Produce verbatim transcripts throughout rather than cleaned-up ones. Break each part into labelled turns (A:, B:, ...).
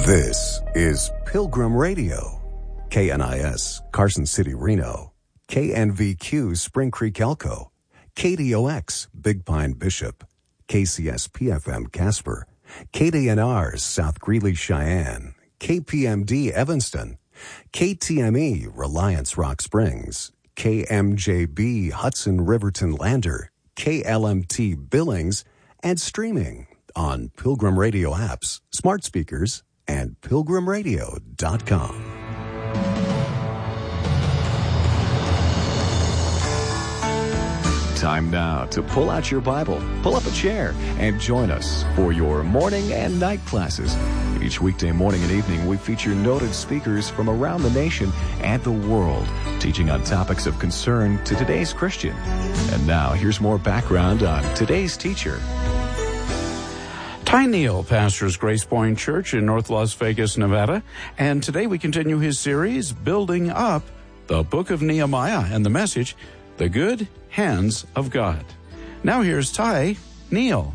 A: This is Pilgrim Radio, K N I S, Carson City, Reno, K N V Q, Spring Creek, Elko, K D O X, Big Pine, Bishop, K C S P F M, Casper, K D N R, South Greeley, Cheyenne, K P M D, Evanston, K T M E, Reliance, Rock Springs, K M J B, Hudson, Riverton, Lander, K L M T, Billings, and streaming on Pilgrim Radio apps, smart speakers, and pilgrim radio dot com. Time now to pull out your Bible, pull up a chair, and join us for your morning and night classes. Each weekday morning and evening, we feature noted speakers from around the nation and the world, teaching on topics of concern to today's Christian. And now, here's more background on today's teacher.
B: Ty Neal pastors Grace Point Church in North Las Vegas, Nevada, and today we continue his series, Building Up the Book of Nehemiah, and the message, The Good Hands of God. Now here's Ty Neal.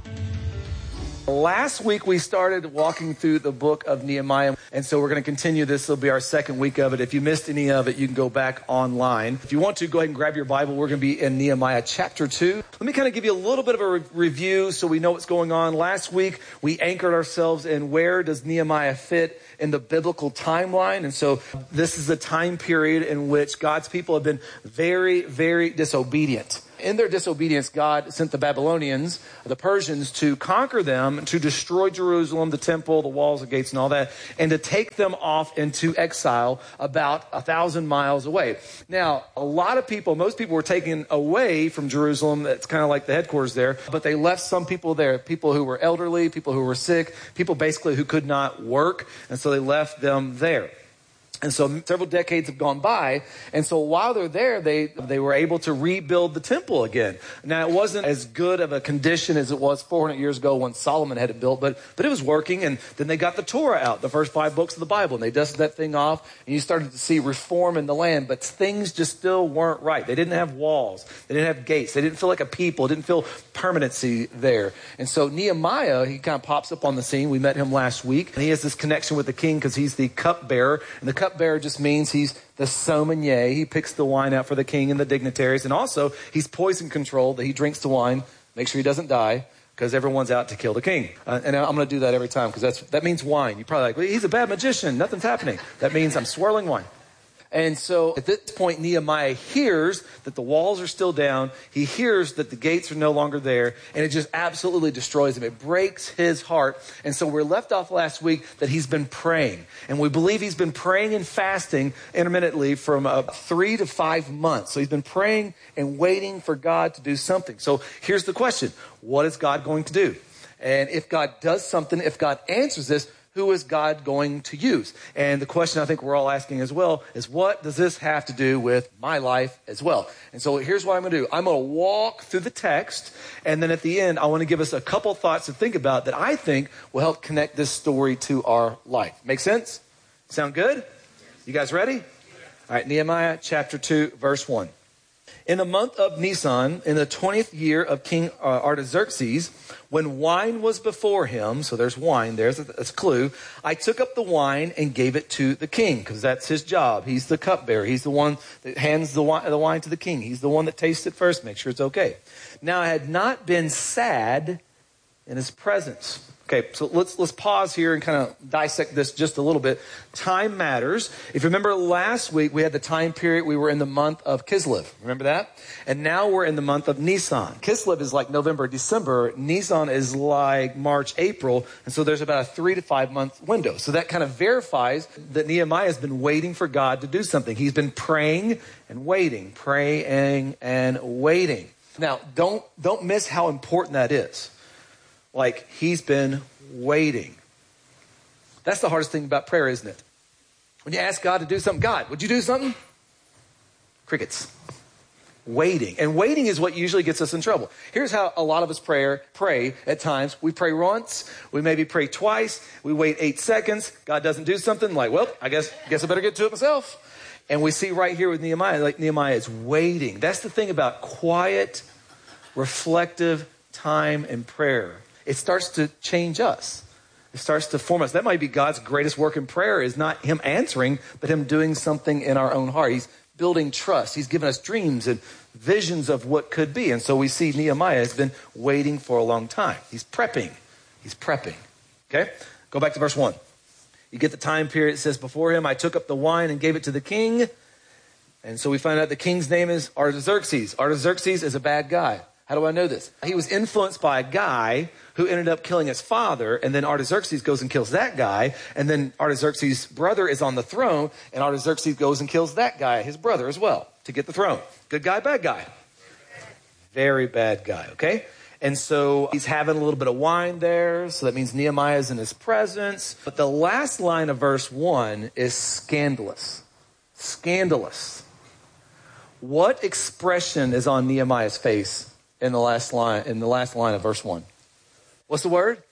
C: Last week we started walking through the book of Nehemiah, and so we're going to continue this. This will be our second week of it. If you missed any of it, you can go back online. If you want to, go ahead and grab your Bible. We're going to be in Nehemiah chapter two. Let me kind of give you a little bit of a re- review so we know what's going on. Last week we anchored ourselves in where does Nehemiah fit in the biblical timeline. And so this is a time period in which God's people have been very, very disobedient. In their disobedience, God sent the Babylonians, the Persians, to conquer them, to destroy Jerusalem, the temple, the walls, the gates, and all that, and to take them off into exile about a thousand miles away. Now, a lot of people, most people were taken away from Jerusalem. That's kind of like the headquarters there, but they left some people there, people who were elderly, people who were sick, people basically who could not work, and so they left them there. And so several decades have gone by. And so while they're there, they, they were able to rebuild the temple again. Now, it wasn't as good of a condition as it was four hundred years ago when Solomon had it built, but, but it was working. And then they got the Torah out, the first five books of the Bible, and they dusted that thing off. And you started to see reform in the land, but things just still weren't right. They didn't have walls. They didn't have gates. They didn't feel like a people. It didn't feel permanency there. And so Nehemiah, he kind of pops up on the scene. We met him last week. And he has this connection with the king because he's the cupbearer. And the cup Cupbearer just means he's the sommelier. He picks the wine out for the king and the dignitaries. And also, he's poison controlled, that he drinks the wine, make sure he doesn't die, because everyone's out to kill the king. Uh, and I'm going to do that every time, because that's that means wine. You're probably like, well, he's a bad magician. Nothing's happening. That means I'm swirling wine. And so at this point, Nehemiah hears that the walls are still down. He hears that the gates are no longer there. And it just absolutely destroys him. It breaks his heart. And so we're left off last week that he's been praying. And we believe he's been praying and fasting intermittently from uh, three to five months. So he's been praying and waiting for God to do something. So here's the question. What is God going to do? And if God does something, if God answers this, who is God going to use? And the question I think we're all asking as well is, what does this have to do with my life as well? And so here's what I'm going to do. I'm going to walk through the text, and then at the end, I want to give us a couple thoughts to think about that I think will help connect this story to our life. Make sense? Sound good? You guys ready? All right, Nehemiah chapter two, verse one. In the month of Nisan, in the twentieth year of King uh, Artaxerxes, when wine was before him, so there's wine, there's a, that's a clue, I took up the wine and gave it to the king, because that's his job. He's the cupbearer. He's the one that hands the wine, the wine to the king. He's the one that tastes it first, make sure it's okay. Now I had not been sad in his presence. Okay, so let's let's pause here and kind of dissect this just a little bit. Time matters. If you remember last week, we had the time period. We were in the month of Kislev. Remember that? And now we're in the month of Nisan. Kislev is like November, December. Nisan is like March, April. And so there's about a three to five month window. So that kind of verifies that Nehemiah has been waiting for God to do something. He's been praying and waiting, praying and waiting. Now, don't don't miss how important that is. Like, he's been waiting. That's the hardest thing about prayer, isn't it? When you ask God to do something, God, would you do something? Crickets. Waiting. And waiting is what usually gets us in trouble. Here's how a lot of us pray, pray at times. We pray once. We maybe pray twice. We wait eight seconds. God doesn't do something. Like, well, I guess, guess I better get to it myself. And we see right here with Nehemiah, like Nehemiah is waiting. That's the thing about quiet, reflective time and prayer. It starts to change us. It starts to form us. That might be God's greatest work in prayer, is not him answering, but him doing something in our own heart. He's building trust. He's given us dreams and visions of what could be. And so we see Nehemiah has been waiting for a long time. He's prepping. He's prepping. Okay? Go back to verse one. You get the time period. It says, before him I took up the wine and gave it to the king. And so we find out the king's name is Artaxerxes. Artaxerxes is a bad guy. How do I know this? He was influenced by a guy who ended up killing his father, and then Artaxerxes goes and kills that guy, and then Artaxerxes' brother is on the throne, and Artaxerxes goes and kills that guy, his brother as well, to get the throne. Good guy, bad guy? Very bad guy, okay? And so he's having a little bit of wine there, so that means Nehemiah's in his presence. But the last line of verse one is scandalous. Scandalous. What expression is on Nehemiah's face in the last line, in the last line of verse one? What's the word?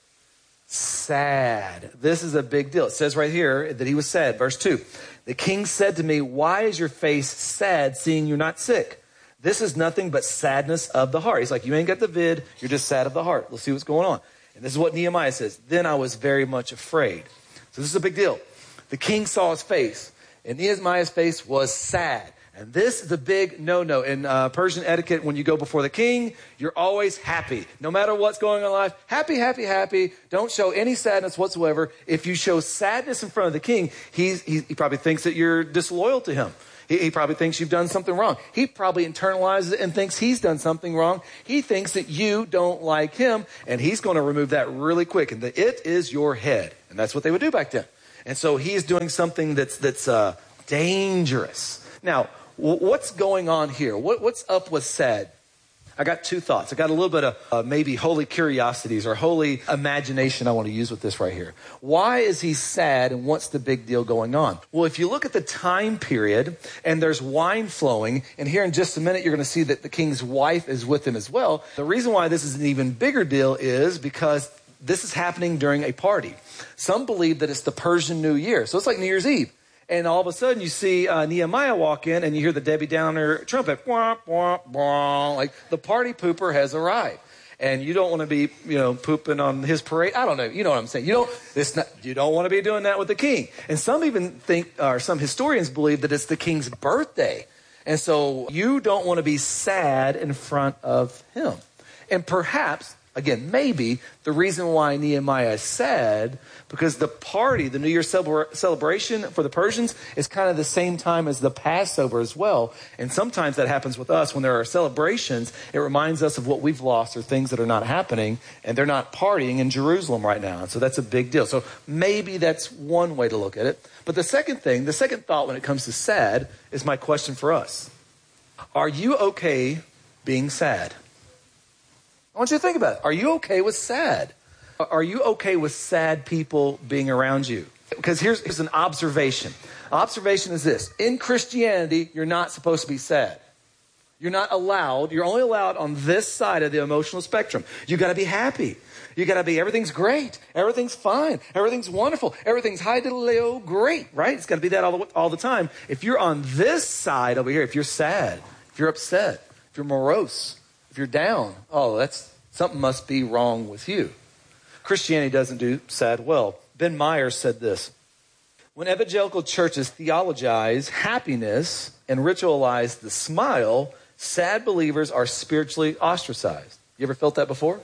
C: Sad. This is a big deal. It says right here that he was sad. Verse two. The king said to me, why is your face sad, seeing you're not sick? This is nothing but sadness of the heart. He's like, you ain't got the vid. You're just sad of the heart. Let's see what's going on. And this is what Nehemiah says. Then I was very much afraid. So this is a big deal. The king saw his face, and Nehemiah's face was sad. And this is a big no-no. In uh, Persian etiquette, when you go before the king, you're always happy. No matter what's going on in life, happy, happy, happy. Don't show any sadness whatsoever. If you show sadness in front of the king, he's, he, he probably thinks that you're disloyal to him. He, he probably thinks you've done something wrong. He probably internalizes it and thinks he's done something wrong. He thinks that you don't like him, and he's going to remove that really quick. And the it is your head. And that's what they would do back then. And so he's doing something that's, that's uh, dangerous. Now, what's going on here? What, what's up with sad? I got two thoughts. I got a little bit of uh, maybe holy curiosities or holy imagination I want to use with this right here. Why is he sad, and what's the big deal going on? Well, if you look at the time period, and there's wine flowing, and here in just a minute you're going to see that the king's wife is with him as well. The reason why this is an even bigger deal is because this is happening during a party. Some believe that it's the Persian New Year. So it's like New Year's Eve. And all of a sudden, you see uh, Nehemiah walk in, and you hear the Debbie Downer trumpet. Wah, wah, wah, like the party pooper has arrived. And you don't want to be, you know, pooping on his parade. I don't know. You know what I'm saying. You don't. It's not. You don't want to be doing that with the king. And some even think, or some historians believe, that it's the king's birthday, and so you don't want to be sad in front of him. And perhaps, again, maybe the reason why Nehemiah is sad, because the party, the New Year celebra- celebration for the Persians is kind of the same time as the Passover as well. And sometimes that happens with us when there are celebrations. It reminds us of what we've lost or things that are not happening, and they're not partying in Jerusalem right now. And so that's a big deal. So maybe that's one way to look at it. But the second thing, the second thought when it comes to sad is my question for us. Are you okay being sad? I want you to think about it. Are you okay with sad? Are you okay with sad people being around you? Because here's, here's an observation. Observation is this. In Christianity, you're not supposed to be sad. You're not allowed. You're only allowed on this side of the emotional spectrum. You got to be happy. You got to be, everything's great. Everything's fine. Everything's wonderful. Everything's high diddly-o great, right? It's got to be that all the, all the time. If you're on this side over here, if you're sad, if you're upset, if you're morose, if you're down, oh, that's something must be wrong with you. Christianity doesn't do sad well. Ben Myers said this. When evangelical churches theologize happiness and ritualize the smile, sad believers are spiritually ostracized. You ever felt that before?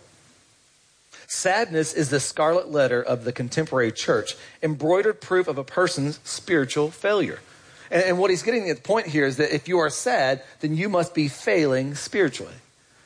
C: Sadness is the scarlet letter of the contemporary church, embroidered proof of a person's spiritual failure. And, and what he's getting at the point here is that if you are sad, then you must be failing spiritually.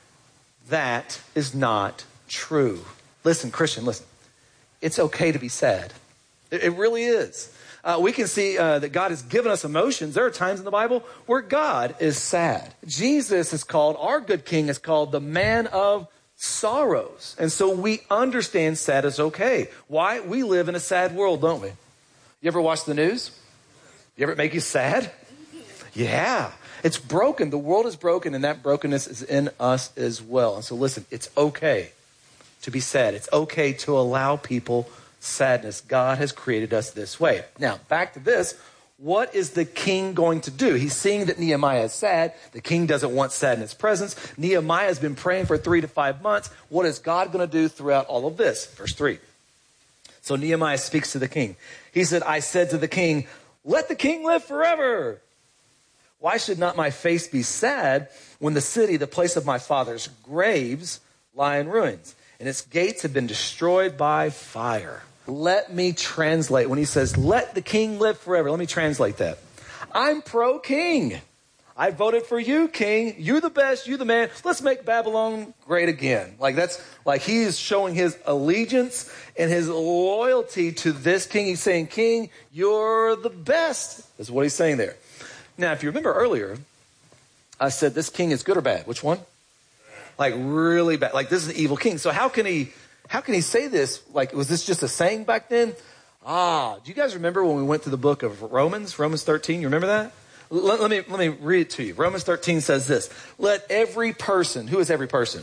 C: That is not true. Listen, Christian, listen. It's okay to be sad. It, it really is. Uh, we can see uh, that God has given us emotions. There are times in the Bible where God is sad. Jesus is called, our good king is called the man of sorrows. And so we understand sad is okay. Why? We live in a sad world, don't we? You ever watch the news? You ever make you sad? Yeah. It's broken. The world is broken, and that brokenness is in us as well. And so listen, it's okay to be sad. It's okay to allow people sadness. God has created us this way. Now, back to this. What is the king going to do? He's seeing that Nehemiah is sad. The king doesn't want sad in his presence. Nehemiah has been praying for three to five months. What is God going to do throughout all of this? Verse three. So Nehemiah speaks to the king. He said, I said to the king, let the king live forever. Why should not my face be sad when the city, the place of my father's graves, lie in ruins, and its gates have been destroyed by fire? Let me translate. When he says, let the king live forever, let me translate that. I'm pro-king. I voted for you, king. You're the best. You're the man. Let's make Babylon great again. Like that's like he is showing his allegiance and his loyalty to this king. He's saying, king, you're the best. That's what he's saying there. Now, if you remember earlier, I said this king is good or bad. Which one? Like really bad. Like this is an evil king. So how can he, how can he say this? Like, was this just a saying back then? Ah, do you guys remember when we went to the book of Romans, Romans thirteen? You remember that? Let, let me let me read it to you. Romans thirteen says this. Let every person, who is every person?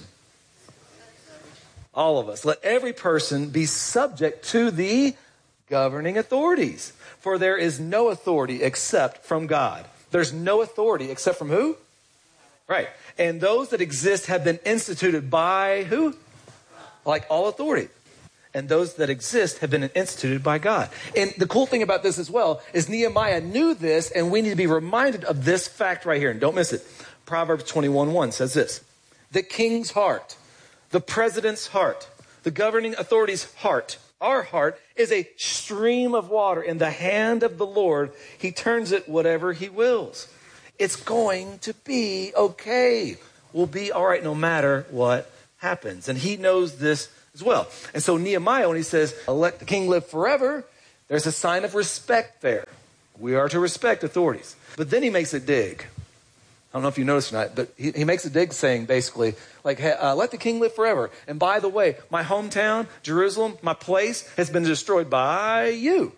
C: All of us. Let every person be subject to the governing authorities. For there is no authority except from God. There's no authority except from who? Right. And those that exist have been instituted by who? Like all authority. And those that exist have been instituted by God. And the cool thing about this as well is Nehemiah knew this, and we need to be reminded of this fact right here. And don't miss it. Proverbs twenty-one one says this. The king's heart, the president's heart, the governing authority's heart, our heart is a stream of water in the hand of the Lord. He turns it whatever he wills. It's going to be okay. We'll be all right no matter what happens. And he knows this as well. And so Nehemiah, when he says, let the king live forever, there's a sign of respect there. We are to respect authorities. But then he makes a dig. I don't know if you noticed or not, but he, he makes a dig saying basically, like, hey, uh, let the king live forever. And by the way, my hometown, Jerusalem, my place has been destroyed by you.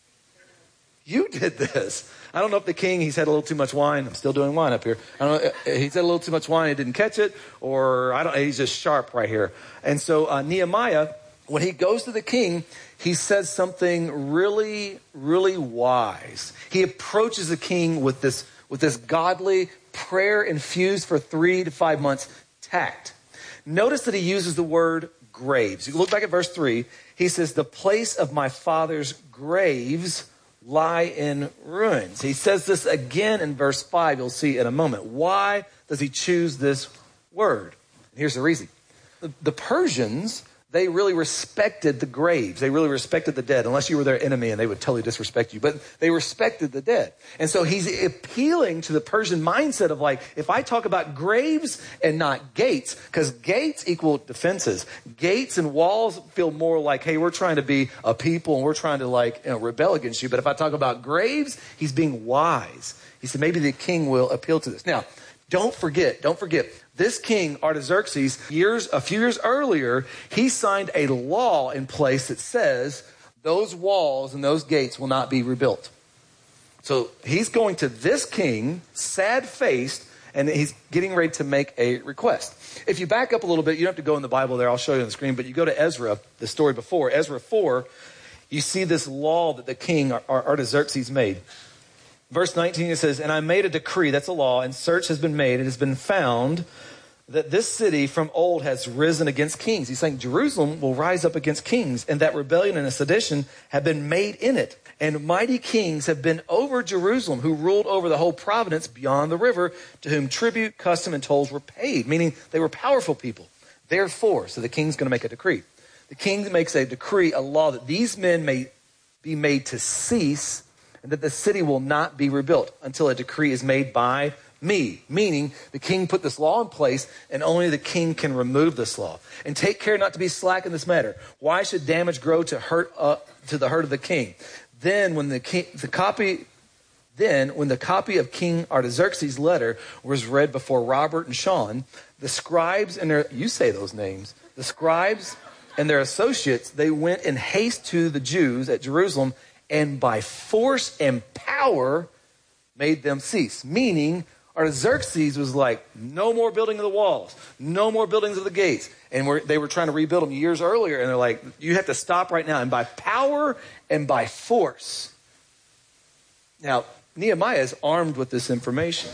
C: You did this. I don't know if the king, he's had a little too much wine. I'm still doing wine up here. I don't know. He's had a little too much wine. He didn't catch it, or I don't. He's just sharp right here. And so uh, Nehemiah, when he goes to the king, he says something really, really wise. He approaches the king with this, with this godly prayer infused for three to five months tact. Notice that he uses the word graves. You look back at verse three. He says, the place of my father's graves lie in ruins. He says this again in verse five. You'll see in a moment. Why does he choose this word? Here's the reason. The, the Persians, they really respected the graves. They really respected the dead, unless you were their enemy and they would totally disrespect you. But they respected the dead. And so he's appealing to the Persian mindset of like, if I talk about graves and not gates, because gates equal defenses. Gates and walls feel more like, hey, we're trying to be a people and we're trying to like, you know, rebel against you. But if I talk about graves, he's being wise. He said, maybe the king will appeal to this. Now, don't forget, don't forget, this king, Artaxerxes, years, a few years earlier, he signed a law in place that says those walls and those gates will not be rebuilt. So he's going to this king, sad-faced, and he's getting ready to make a request. If you back up a little bit, you don't have to go in the Bible there, I'll show you on the screen, but you go to Ezra, the story before, Ezra four, you see this law that the king, Artaxerxes, made. Verse nineteen, it says, and I made a decree, that's a law, and search has been made, it has been found that this city from old has risen against kings. He's saying Jerusalem will rise up against kings, and that rebellion and a sedition have been made in it. And mighty kings have been over Jerusalem, who ruled over the whole province beyond the river, to whom tribute, custom, and tolls were paid, meaning they were powerful people. Therefore, so the king's going to make a decree. The king makes a decree, a law, that these men may be made to cease, and that the city will not be rebuilt until a decree is made by me. Meaning, the king put this law in place, and only the king can remove this law. And take care not to be slack in this matter. Why should damage grow to hurt uh, to the hurt of the king? Then, when the king, the copy, then when the copy of King Artaxerxes' letter was read before Robert and Sean, the scribes and their, you say those names, the scribes and their associates, they went in haste to the Jews at Jerusalem, and by force and power made them cease. Meaning, Artaxerxes was like, no more building of the walls, no more buildings of the gates. And we're, they were trying to rebuild them years earlier, and they're like, you have to stop right now. And by power and by force. Now, Nehemiah is armed with this information.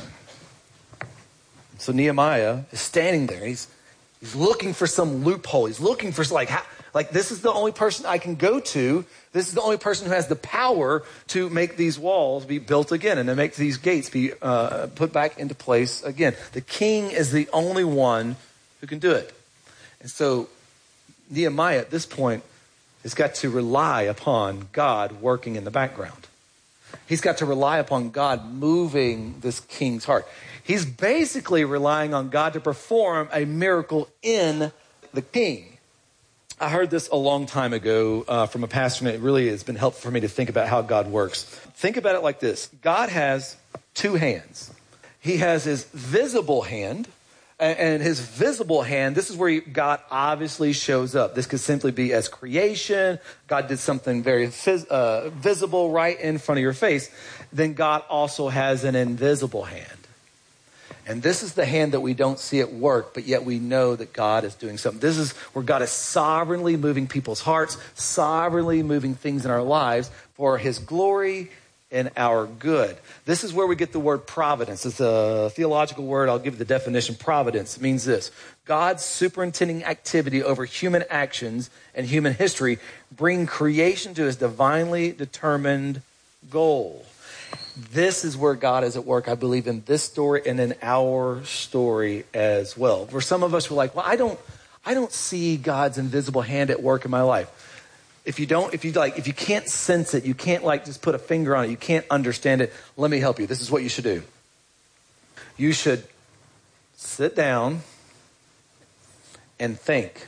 C: So Nehemiah is standing there. He's, he's looking for some loophole. He's looking for like, how, Like, this is the only person I can go to. This is the only person who has the power to make these walls be built again and to make these gates be uh, put back into place again. The king is the only one who can do it. And so Nehemiah at this point has got to rely upon God working in the background. He's got to rely upon God moving this king's heart. He's basically relying on God to perform a miracle in the king. I heard this a long time ago uh, from a pastor, and it really has been helpful for me to think about how God works. Think about it like this. God has two hands. He has his visible hand, and his visible hand, this is where God obviously shows up. This could simply be as creation. God did something very phys- uh, visible right in front of your face. Then God also has an invisible hand. And this is the hand that we don't see at work, but yet we know that God is doing something. This is where God is sovereignly moving people's hearts, sovereignly moving things in our lives for his glory and our good. This is where we get the word providence. It's a theological word. I'll give you the definition. Providence means this: God's superintending activity over human actions and human history bring creation to his divinely determined goal. This is where God is at work, I believe, in this story and in our story as well. For some of us, we're like, well, I don't, I don't see God's invisible hand at work in my life. If you don't, if you like, if you can't sense it, you can't like just put a finger on it, you can't understand it, let me help you. This is what you should do. You should sit down and think.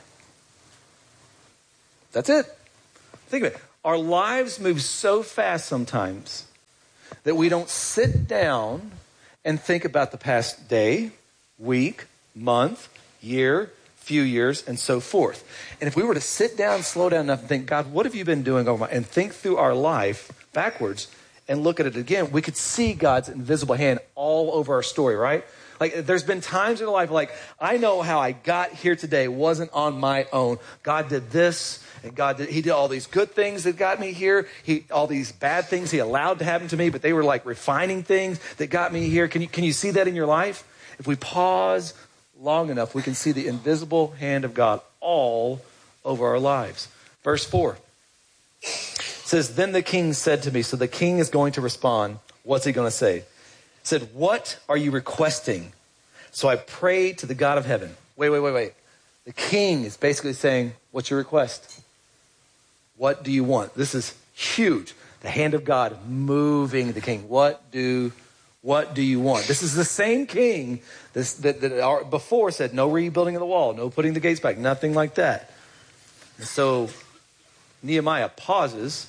C: That's it. Think of it. Our lives move so fast sometimes that we don't sit down and think about the past day, week, month, year, few years, and so forth. And if we were to sit down, slow down enough and think, God, what have you been doing over my, and think through our life backwards and look at it again, we could see God's invisible hand all over our story, right? Like, there's been times in our life, like, I know how I got here today wasn't on my own. God did this, and God did, he did all these good things that got me here. He, all these bad things he allowed to happen to me, but they were like refining things that got me here. Can you, can you see that in your life? If we pause long enough, we can see the invisible hand of God all over our lives. Verse four says, then the king said to me, so the king is going to respond. What's he going to say? He said, what are you requesting? So I prayed to the God of heaven. Wait, wait, wait, wait. The king is basically saying, what's your request? What do you want? This is huge. The hand of God moving the king. What do What do you want? This is the same king this, that, that before said no rebuilding of the wall, no putting the gates back, nothing like that. And so Nehemiah pauses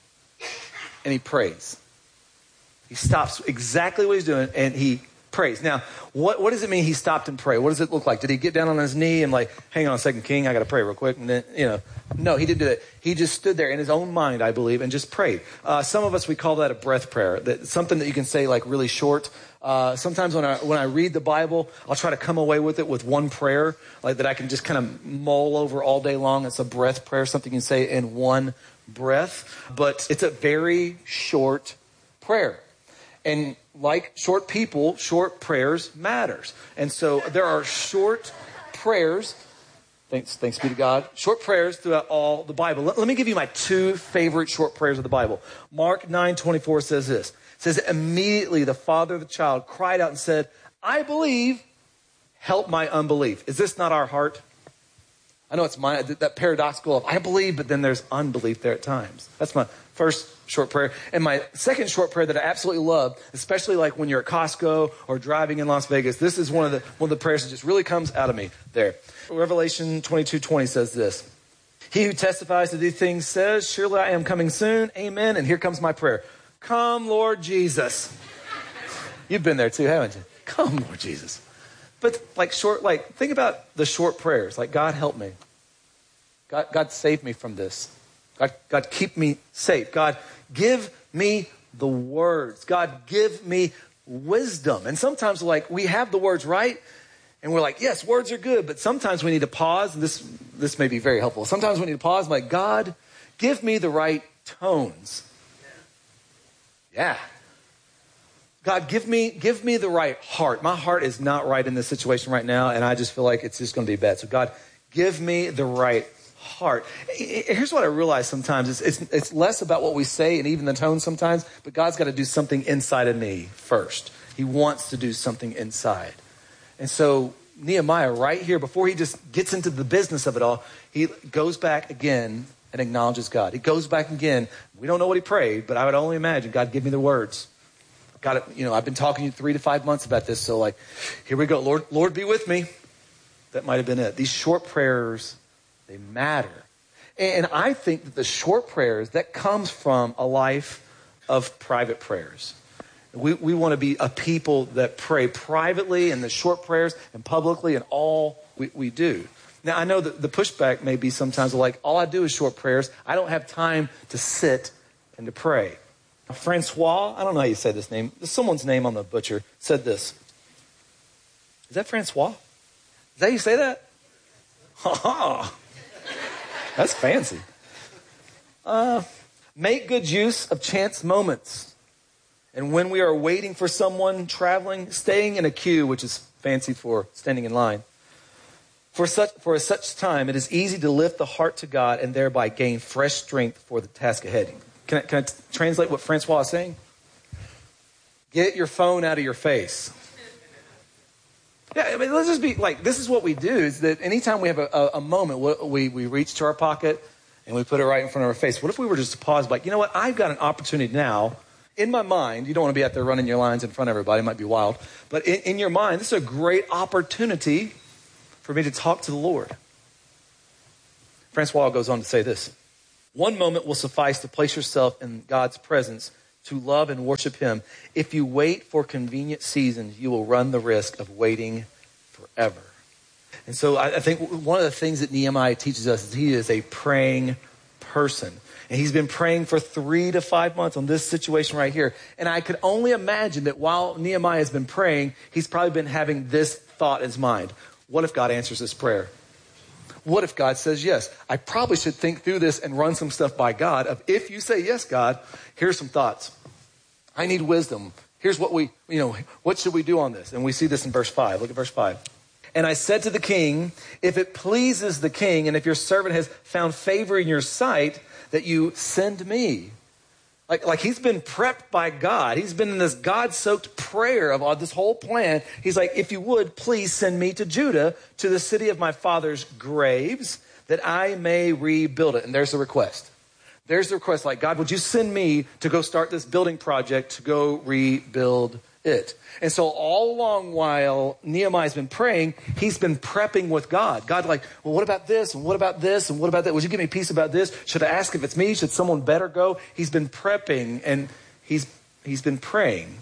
C: and he prays. He stops exactly what he's doing and he prays. Now, what, what does it mean he stopped and prayed? What does it look like? Did he get down on his knee and like, hang on a second, king, I got to pray real quick? And then, you know, no, he didn't do that. He just stood there in his own mind, I believe, and just prayed. Uh, some of us, we call that a breath prayer. That something that you can say like really short. Uh, sometimes when I, when I read the Bible, I'll try to come away with it with one prayer, like that I can just kind of mull over all day long. It's a breath prayer, something you can say in one breath. But it's a very short prayer. And like short people, short prayers matters. And so there are short prayers, thanks, thanks be to God, short prayers throughout all the Bible. Let, let me give you my two favorite short prayers of the Bible. Mark nine twenty-four says this. It says, immediately the father of the child cried out and said, I believe, help my unbelief. Is this not our heart? I know it's my, that paradoxical of I believe, but then there's unbelief there at times. That's my first short prayer. And my second short prayer that I absolutely love, especially like when you're at Costco or driving in Las Vegas, this is one of the one of the prayers that just really comes out of me there. Revelation twenty-two twenty says this. He who testifies to these things says, surely I am coming soon. Amen. And here comes my prayer. Come, Lord Jesus. You've been there too, haven't you? Come, Lord Jesus. But like short, like think about the short prayers. Like, God help me. God, God save me from this. God, God keep me safe. God give me the words. God give me wisdom. And sometimes like we have the words right and we're like, yes, words are good. But sometimes we need to pause. And this, this may be very helpful. Sometimes we need to pause. I'm like, God, give me the right tones. Yeah. God, give me give me the right heart. My heart is not right in this situation right now, and I just feel like it's just going to be bad. So God, give me the right heart. Here's what I realize sometimes. It's, it's, it's less about what we say and even the tone sometimes, but God's got to do something inside of me first. He wants to do something inside. And so Nehemiah right here, before he just gets into the business of it all, he goes back again and acknowledges God. He goes back again. We don't know what he prayed, but I would only imagine, God, give me the words. God, you know, I've been talking to you three to five months about this. So like, here we go. Lord, Lord, be with me. That might have been it. These short prayers, they matter. And I think that the short prayers, that comes from a life of private prayers. We we want to be a people that pray privately in the short prayers and publicly in all we, we do. Now, I know that the pushback may be sometimes like, all I do is short prayers. I don't have time to sit and to pray. Francois, I don't know how you say this name. There's someone's name on the butcher, said this. Is that Francois? Is that how you say that? Ha ha. That's fancy. Uh, make good use of chance moments. And when we are waiting for someone, traveling, staying in a queue, which is fancy for standing in line, for such for such time, it is easy to lift the heart to God and thereby gain fresh strength for the task ahead. Can I, can I t- translate what Francois is saying? Get your phone out of your face. Yeah, I mean, let's just be like, this is what we do, is that anytime we have a, a, a moment, we, we reach to our pocket and we put it right in front of our face. What if we were just to pause, like, you know what, I've got an opportunity now. In my mind, you don't want to be out there running your lines in front of everybody. It might be wild. But in, in your mind, this is a great opportunity for me to talk to the Lord. Francois goes on to say this. One moment will suffice to place yourself in God's presence, to love and worship him. If you wait for convenient seasons, you will run the risk of waiting forever. And so I, I think one of the things that Nehemiah teaches us is he is a praying person. And he's been praying for three to five months on this situation right here. And I could only imagine that while Nehemiah has been praying, he's probably been having this thought in his mind. What if God answers this prayer? What if God says yes? I probably should think through this and run some stuff by God of, if you say yes, God, here's some thoughts. I need wisdom. Here's what we, you know, what should we do on this? And we see this in verse five. Look at verse five. And I said to the king, if it pleases the king, and if your servant has found favor in your sight, that you send me. Like, like he's been prepped by God. He's been in this God-soaked prayer of all this whole plan. He's like, if you would, please send me to Judah, to the city of my father's graves, that I may rebuild it. And there's the request. There's the request, like, God, would you send me to go start this building project, to go rebuild it? And so all along while Nehemiah's been praying, he's been prepping with God. God, like, well, what about this? And what about this? And what about that? Would you give me peace about this? Should I ask if it's me? Should someone better go? He's been prepping and he's he's been praying.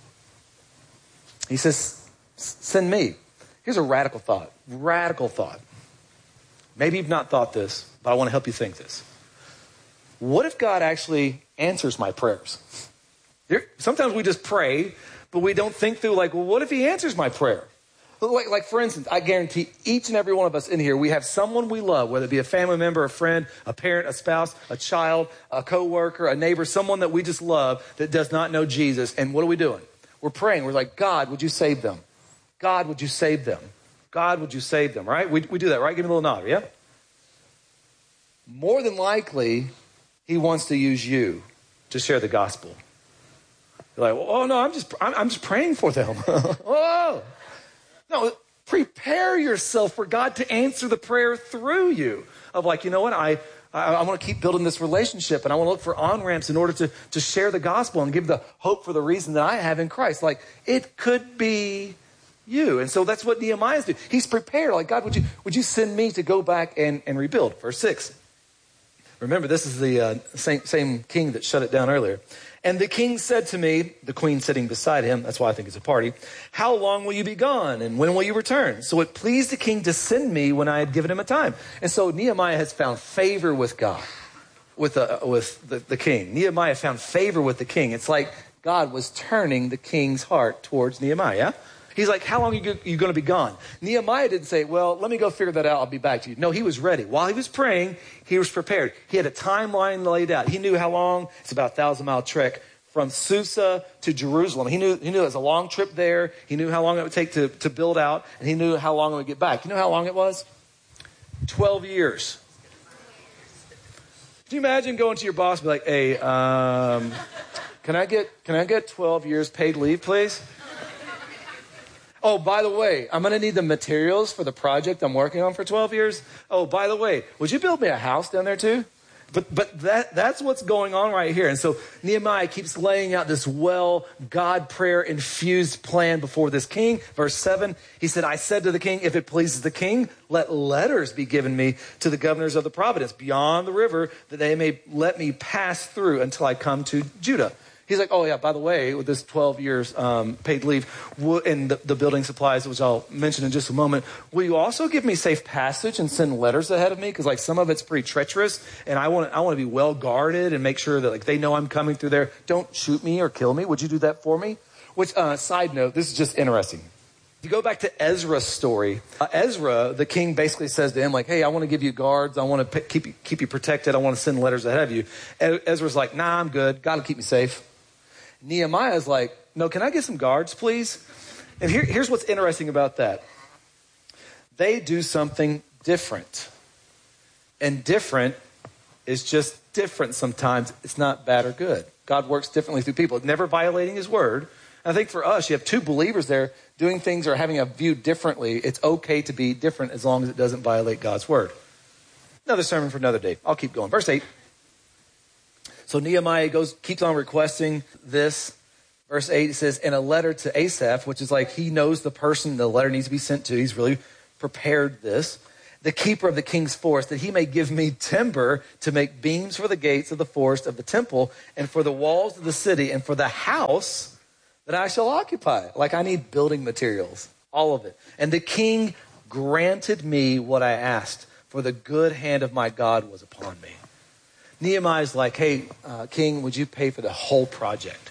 C: He says, send me. Here's a radical thought. Radical thought. Maybe you've not thought this, but I want to help you think this. What if God actually answers my prayers? Sometimes we just pray, but we don't think through, like, well, what if he answers my prayer? Like, like, for instance, I guarantee each and every one of us in here, we have someone we love, whether it be a family member, a friend, a parent, a spouse, a child, a coworker, a neighbor, someone that we just love that does not know Jesus. And what are we doing? We're praying. We're like, God, would you save them? God, would you save them? God, would you save them? Right? We, we do that, right? Give me a little nod, yeah? More than likely, he wants to use you to share the gospel. You're like, oh no, I'm just I'm, I'm just praying for them. Oh no, prepare yourself for God to answer the prayer through you. Of like, you know what, I I, I want to keep building this relationship, and I want to look for on ramps in order to to share the gospel and give the hope for the reason that I have in Christ. Like, it could be you, and so that's what Nehemiah's doing. He's prepared. Like, God, would you would you send me to go back and and rebuild? Verse six. Remember, this is the uh, same same king that shut it down earlier. And the king said to me, the queen sitting beside him, that's why I think it's a party, how long will you be gone and when will you return? So it pleased the king to send me when I had given him a time. And so Nehemiah has found favor with God, with, uh, with the, the king. Nehemiah found favor with the king. It's like God was turning the king's heart towards Nehemiah. He's like, how long are you, you going to be gone? Nehemiah didn't say, well, let me go figure that out. I'll be back to you. No, he was ready. While he was praying, he was prepared. He had a timeline laid out. He knew how long. It's about a thousand mile trek from Susa to Jerusalem. He knew, he knew it was a long trip there. He knew how long it would take to, to build out, and he knew how long it would get back. You know how long it was? twelve years. Can you imagine going to your boss and be like, hey, um, can I get can I get twelve years paid leave, please? Oh, by the way, I'm going to need the materials for the project I'm working on for twelve years. Oh, by the way, would you build me a house down there too? But but that that's what's going on right here. And so Nehemiah keeps laying out this well God prayer infused plan before this king. Verse seven, he said, I said to the king, if it pleases the king, let letters be given me to the governors of the province beyond the river, that they may let me pass through until I come to Judah. He's like, oh yeah, by the way, with this twelve years um, paid leave and the, the building supplies, which I'll mention in just a moment, will you also give me safe passage and send letters ahead of me? Because like some of it's pretty treacherous, and I want I want to be well guarded and make sure that like they know I'm coming through there. Don't shoot me or kill me. Would you do that for me? Which, uh, side note, this is just interesting. If you go back to Ezra's story, uh, Ezra, the king basically says to him, like, hey, I want to give you guards. I want to p- keep you, keep you protected. I want to send letters ahead of you. E- Ezra's like, nah, I'm good. God will keep me safe. Nehemiah's like, no, can I get some guards, please? And here, here's what's interesting about that. They do something different. And different is just different sometimes. It's not bad or good. God works differently through people, never violating his word. I think for us, you have two believers there doing things or having a view differently. It's okay to be different as long as it doesn't violate God's word. Another sermon for another day. I'll keep going. Verse eight. So Nehemiah goes, keeps on requesting this. Verse eight, it says, in a letter to Asaph, which is like he knows the person the letter needs to be sent to. He's really prepared this. The keeper of the king's forest, that he may give me timber to make beams for the gates of the forest of the temple and for the walls of the city and for the house that I shall occupy. Like I need building materials, all of it. And the king granted me what I asked, for the good hand of my God was upon me. Nehemiah's like, hey, uh, king, would you pay for the whole project?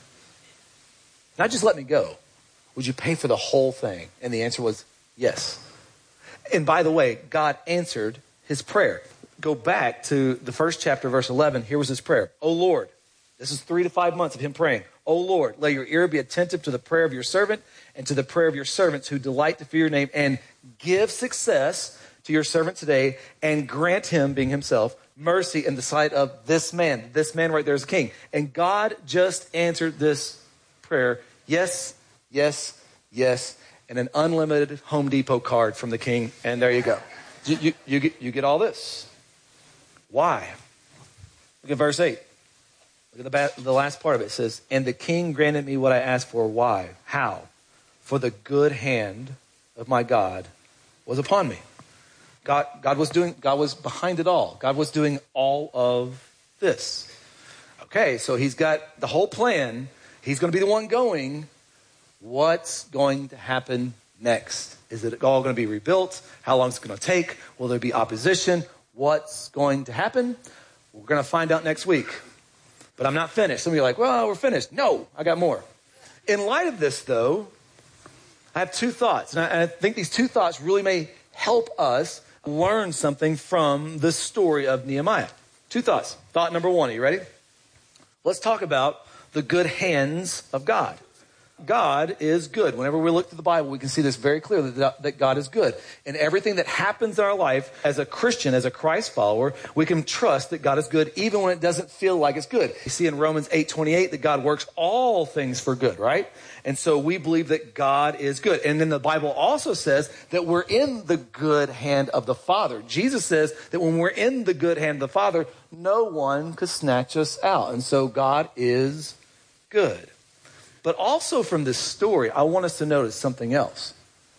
C: Not just let me go. Would you pay for the whole thing? And the answer was yes. And by the way, God answered his prayer. Go back to the first chapter, verse eleven. Here was his prayer. Oh Lord, this is three to five months of him praying. Oh Lord, let your ear be attentive to the prayer of your servant and to the prayer of your servants who delight to fear your name, and give success to your servant today, and grant him, being himself, mercy in the sight of this man. This man right there is king. And God just answered this prayer. Yes, yes, yes. And an unlimited Home Depot card from the king. And there you go. You, you, you, get, you get all this. Why? Look at verse eight. Look at the, ba- the last part of it. It says, and the king granted me what I asked for. Why? How? For the good hand of my God was upon me. God, God was doing, God was behind it all. God was doing all of this. Okay, so he's got the whole plan. He's going to be the one going. What's going to happen next? Is it all going to be rebuilt? How long is it going to take? Will there be opposition? What's going to happen? We're going to find out next week. But I'm not finished. Some of you are like, well, we're finished. No, I got more. In light of this, though, I have two thoughts. And I, and I think these two thoughts really may help us learn something from the story of Nehemiah. Two thoughts. Thought number one, are you ready? Let's talk about the good hands of God. God is good. Whenever we look to the Bible, we can see this very clearly, that, that God is good. And everything that happens in our life as a Christian, as a Christ follower, we can trust that God is good even when it doesn't feel like it's good. You see in Romans eight twenty-eight that God works all things for good, right? And so we believe that God is good. And then the Bible also says that we're in the good hand of the Father. Jesus says that when we're in the good hand of the Father, no one could snatch us out. And so God is good. But also from this story, I want us to notice something else.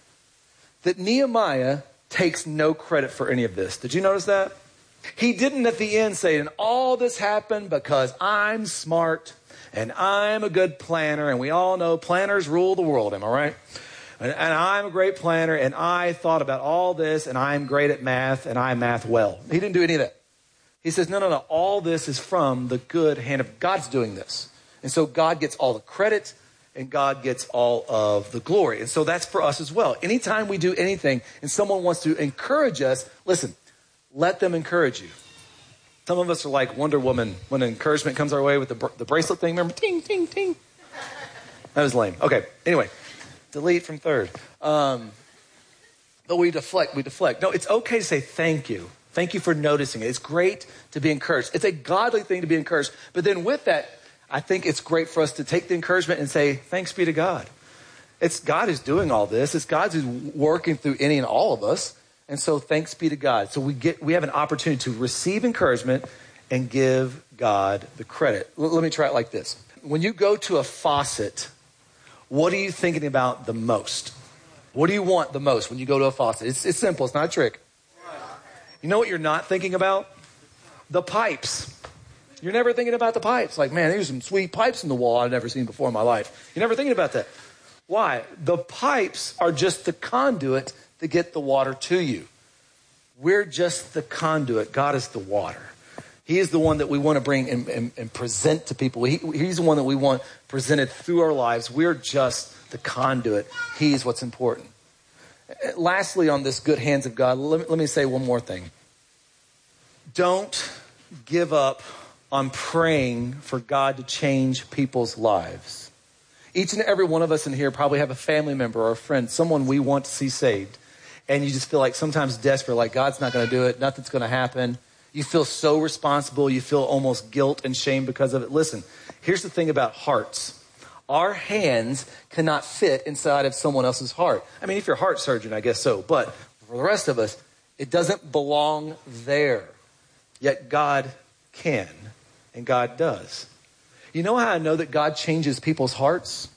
C: That Nehemiah takes no credit for any of this. Did you notice that? He didn't at the end say, and all this happened because I'm smart and I'm a good planner. And we all know planners rule the world, am I right? And, and I'm a great planner and I thought about all this and I'm great at math and I math well. He didn't do any of that. He says, no, no, no. All this is from the good hand of God's doing this. And so God gets all the credit and God gets all of the glory. And so that's for us as well. Anytime we do anything and someone wants to encourage us, listen, let them encourage you. Some of us are like Wonder Woman when encouragement comes our way with the, br- the bracelet thing. Remember? Ting, ting, ting. That was lame. Okay, anyway, delete from third. Um, but we deflect, we deflect. No, it's okay to say thank you. Thank you for noticing it. It's great to be encouraged. It's a godly thing to be encouraged. But then with that, I think it's great for us to take the encouragement and say, thanks be to God. It's God who's doing all this. It's God who's working through any and all of us. And so thanks be to God. So we get we have an opportunity to receive encouragement and give God the credit. L- let me try it like this. When you go to a faucet, what are you thinking about the most? What do you want the most when you go to a faucet? It's, it's simple. It's not a trick. You know what you're not thinking about? The pipes. You're never thinking about the pipes. Like, man, there's some sweet pipes in the wall I've never seen before in my life. You're never thinking about that. Why? The pipes are just the conduit to get the water to you. We're just the conduit. God is the water. He is the one that we want to bring and, and, and present to people. He, he's the one that we want presented through our lives. We're just the conduit. He's what's important. Lastly, on this good hands of God, let me, let me say one more thing. Don't give up on praying for God to change people's lives. Each and every one of us in here probably have a family member or a friend, someone we want to see saved. And you just feel like sometimes desperate, like God's not going to do it. Nothing's going to happen. You feel so responsible. You feel almost guilt and shame because of it. Listen, here's the thing about hearts. Our hands cannot fit inside of someone else's heart. I mean, if you're a heart surgeon, I guess so. But for the rest of us, it doesn't belong there. Yet God can, and God does. You know how I know that God changes people's hearts?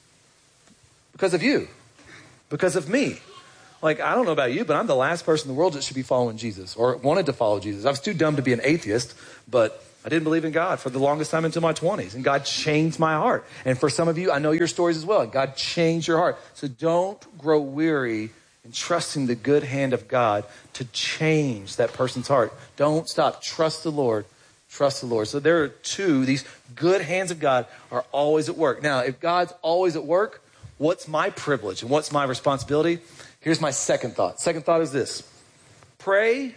C: Because of you. Because of me. Like, I don't know about you, but I'm the last person in the world that should be following Jesus or wanted to follow Jesus. I was too dumb to be an atheist, but I didn't believe in God for the longest time until my twenties. And God changed my heart. And for some of you, I know your stories as well. God changed your heart. So don't grow weary in trusting the good hand of God to change that person's heart. Don't stop. Trust the Lord. Trust the Lord. So there are two. These good hands of God are always at work. Now, if God's always at work, what's my privilege and what's my responsibility? Here's my second thought. Second thought is this. Pray,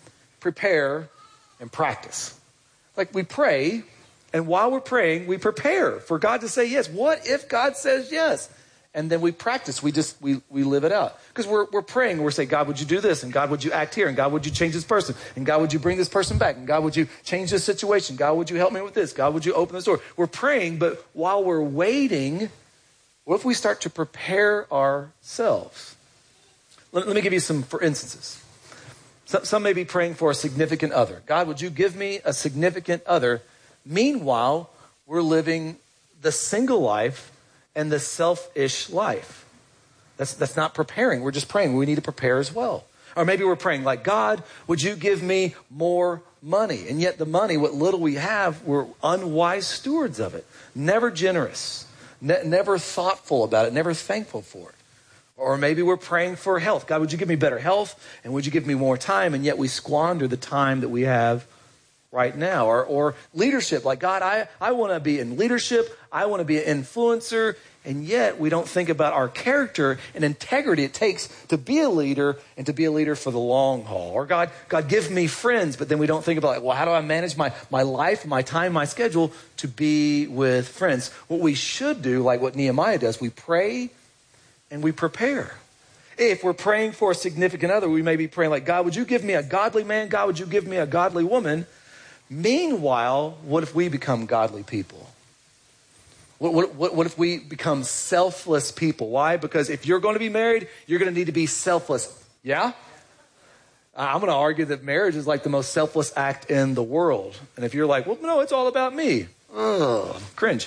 C: prepare, and practice. Like we pray, and while we're praying, we prepare for God to say yes. What if God says yes? And then we practice. We just, we we live it out. Because we're we're praying, and we're saying, God, would you do this? And God, would you act here? And God, would you change this person? And God, would you bring this person back? And God, would you change this situation? God, would you help me with this? God, would you open this door? We're praying, but while we're waiting, what if we start to prepare ourselves? Let, let me give you some for instances. Some, some may be praying for a significant other. God, would you give me a significant other? Meanwhile, we're living the single life and the selfish life. That's that's not preparing. We're just praying. We need to prepare as well. Or maybe we're praying like, God, would you give me more money? And yet the money, what little we have, we're unwise stewards of it. Never generous. Ne- never thoughtful about it. Never thankful for it. Or maybe we're praying for health. God, would you give me better health? And would you give me more time? And yet we squander the time that we have right now. Or, or leadership, like God, I, I want to be in leadership. I want to be an influencer. And yet we don't think about our character and integrity it takes to be a leader and to be a leader for the long haul. Or God, God, give me friends. But then we don't think about, like, well, how do I manage my, my life, my time, my schedule to be with friends? What we should do, like what Nehemiah does, we pray and we prepare. If we're praying for a significant other, we may be praying like, God, would you give me a godly man? God, would you give me a godly woman? Meanwhile, what if we become godly people? What, what, what, what if we become selfless people? Why? Because if you're going to be married, you're going to need to be selfless. Yeah? I'm going to argue that marriage is like the most selfless act in the world. And if you're like, well, no, it's all about me. Ugh, cringe.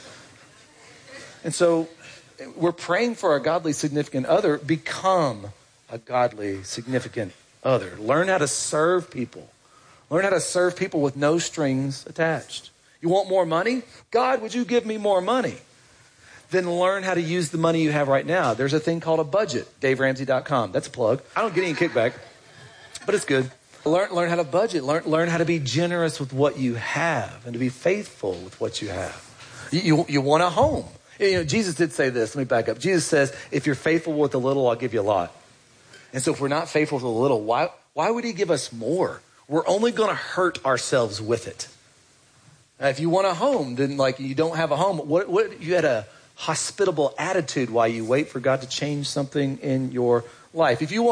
C: And so we're praying for a godly significant other. Become a godly significant other. Learn how to serve people. Learn how to serve people with no strings attached. You want more money? God, would you give me more money? Then learn how to use the money you have right now. There's a thing called a budget, dave ramsey dot com. That's a plug. I don't get any kickback, but it's good. Learn, learn how to budget. Learn, learn how to be generous with what you have and to be faithful with what you have. You, you, you want a home. You know, Jesus did say this. Let me back up. Jesus says, if you're faithful with a little, I'll give you a lot. And so if we're not faithful with a little, why, why would he give us more? We're only going to hurt ourselves with it. Now, if you want a home, then like you don't have a home. What, what you had a hospitable attitude while you wait for God to change something in your life. If you want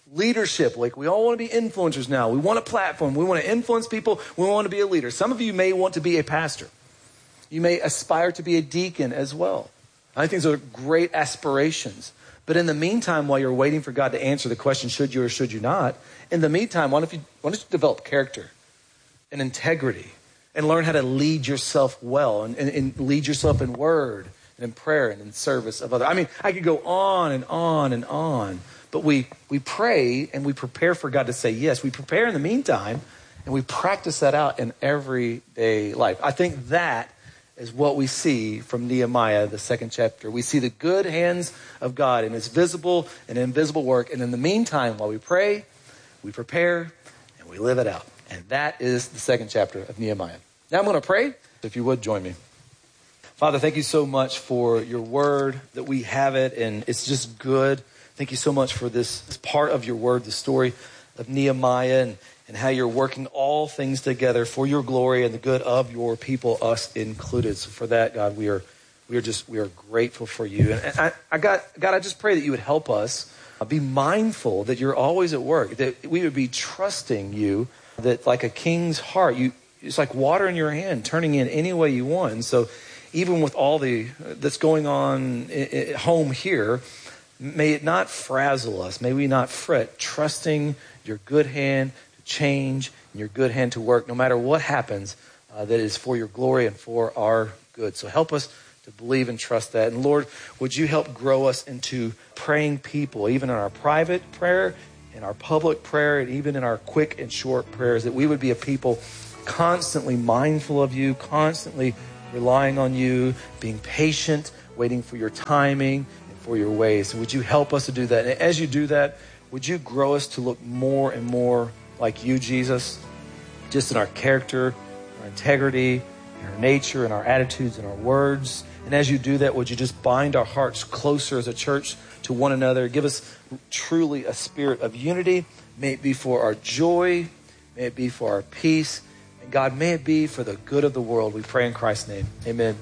C: Leadership, like we all want to be influencers now. We want a platform. We want to influence people. We want to be a leader. Some of you may want to be a pastor. You may aspire to be a deacon as well. I think those are great aspirations. But in the meantime, while you're waiting for God to answer the question, should you or should you not, in the meantime, why don't you, why don't you develop character and integrity and learn how to lead yourself well and, and, and lead yourself in word and in prayer and in service of others. I mean, I could go on and on and on. But we, we pray and we prepare for God to say yes. We prepare in the meantime and we practice that out in everyday life. I think that is what we see from Nehemiah, the second chapter. We see the good hands of God in his visible and invisible work. And in the meantime, while we pray, we prepare and we live it out. And that is the second chapter of Nehemiah. Now I'm going to pray. If you would, join me. Father, thank you so much for your word, that we have it and it's just good. Thank you so much for this, this part of your word, the story of Nehemiah and, and how you're working all things together for your glory and the good of your people, us included. So for that, God, we are we are just we are grateful for you. And I, I got God, I just pray that you would help us be mindful that you're always at work, that we would be trusting you, that like a king's heart, you it's like water in your hand, turning in any way you want. And so even with all the that's going on at home here, may it not frazzle us. May we not fret, trusting your good hand to change and your good hand to work, no matter what happens, uh, that is for your glory and for our good. So help us to believe and trust that. And Lord, would you help grow us into praying people, even in our private prayer, in our public prayer, and even in our quick and short prayers, that we would be a people constantly mindful of you, constantly relying on you, being patient, waiting for your timing, for your ways. And would you help us to do that? And as you do that, would you grow us to look more and more like you, Jesus, just in our character, our integrity, in our nature, and our attitudes, and our words. And as you do that, would you just bind our hearts closer as a church to one another? Give us truly a spirit of unity. May it be for our joy. May it be for our peace. And God, may it be for the good of the world. We pray in Christ's name. Amen.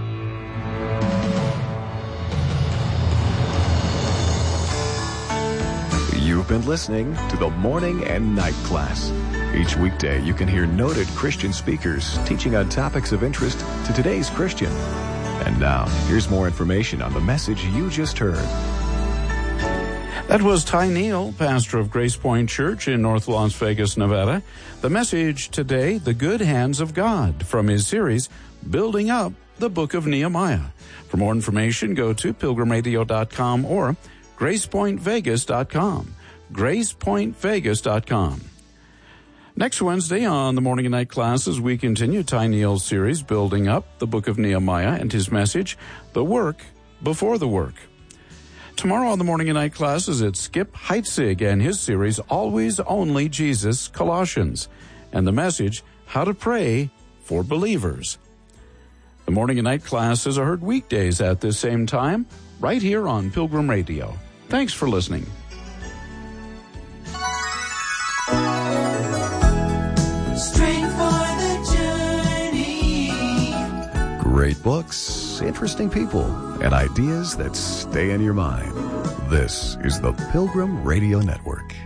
D: You've been listening to the Morning and Night Class. Each weekday, you can hear noted Christian speakers teaching on topics of interest to today's Christian. And now, here's more information on the message you just heard.
B: That was Ty Neal, pastor of Grace Point Church in North Las Vegas, Nevada. The message today, The Good Hands of God, from his series, Building Up the Book of Nehemiah. For more information, go to pilgrim radio dot com or grace point vegas dot com. grace point vegas dot com. Next Wednesday on the Morning and Night Classes, we continue Ty Neal's series, Building Up the Book of Nehemiah, and his message, The Work Before the Work. Tomorrow on the Morning and Night Classes, it's Skip Heitzig and his series, Always Only Jesus, Colossians, and the message, How to Pray for Believers. The Morning and Night Classes are heard weekdays at this same time, right here on Pilgrim Radio. Thanks for listening.
E: Strength for the journey.
D: Great books, interesting people, and ideas that stay in your mind. This is the Pilgrim Radio Network.